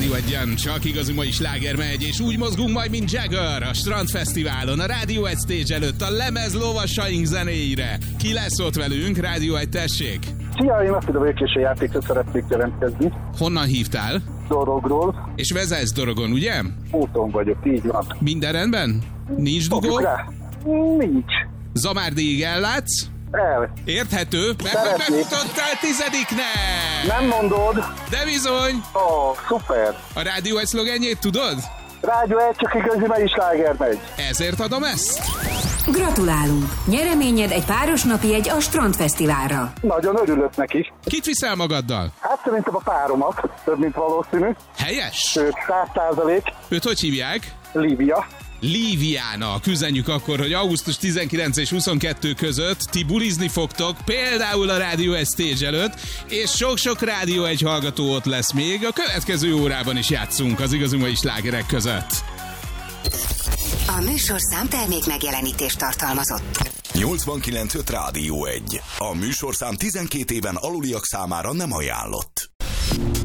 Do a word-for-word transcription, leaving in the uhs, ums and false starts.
Rádió Egyen, csak igazi mai sláger megy, és úgy mozgunk majd, mint Jagger a Strandfesztiválon, a Rádió Egy stage előtt, a lemez lovasaink zenéire. Ki lesz ott velünk? Rádió Egy, tessék! Szia, én azt tudom, hogy késő játékra szeretnék jelentkezni. Honnan hívtál? Dorogról. És vezetsz Dorogon, ugye? Úton vagyok, így van. Minden rendben? Nincs dugó? Rá? Nincs. Zamárdíjig ellátsz? El. Érthető, mert befutottál tizediknek! Nem mondod? De bizony! Ó, oh, szuper! A Rádió Egy szlogenjét tudod? Rádió Egy, csak igazi mai sláger megy. Ezért adom ezt? Gratulálunk! Nyereményed egy páros napi egy a Strandfesztiválra. Nagyon örülök neki. Kit viszel magaddal? Hát szerintem a páromat, több mint valószínű. Helyes? Sőt, száz százalék. Őt hogy hívják? Lívia. Líviának. Üzenjük akkor, hogy augusztus tizenkilenc és huszonkettő között ti bulizni fogtok, például a Rádió Egy stage előtt, és sok-sok Rádió Egy hallgató ott lesz még. A következő órában is játszunk az igazi mai slágerek között. A műsorszám termék megjelenítést tartalmazott. nyolcvankilenc öt Rádió Egy. A műsorszám tizenkét éven aluliak számára nem ajánlott.